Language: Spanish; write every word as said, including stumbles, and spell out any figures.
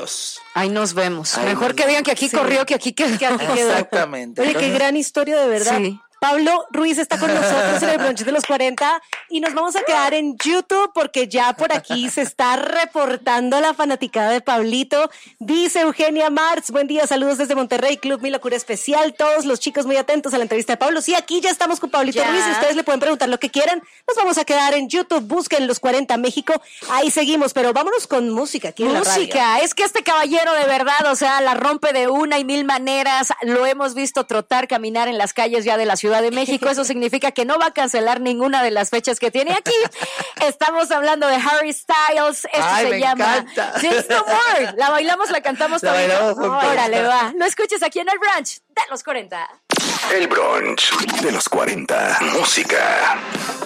Besitos. Ahí nos vemos. Ahí Mejor nos que digan que aquí Sí. corrió, que aquí quedó. Que aquí quedó. Exactamente. Oye, qué Entonces, gran historia de verdad. Sí. Pablo Ruiz está con nosotros en el brunch de los cuarenta y nos vamos a quedar en YouTube porque ya por aquí se está reportando la fanaticada de Pablito. Dice Eugenia Martz, buen día, saludos desde Monterrey, Club Mi Locura Especial. Todos los chicos muy atentos a la entrevista de Pablo. Sí, aquí ya estamos con Pablito Ya. Ruiz y ustedes le pueden preguntar lo que quieran. Nos vamos a quedar en YouTube, busquen los cuarenta México. Ahí seguimos, pero vámonos con música aquí en la radio. Música, es que este caballero de verdad, o sea, la rompe de una y mil maneras. Lo hemos visto trotar, caminar en las calles ya de la Ciudad de México. Eso significa que no va a cancelar ninguna de las fechas que tiene aquí. Estamos hablando de Harry Styles. Esto Ay, se me llama encanta. Just No More. La bailamos, la cantamos La todavía. bailamos juntos. Órale, va. Lo escuches aquí en el brunch de los cuarenta. El brunch de los cuarenta. Música.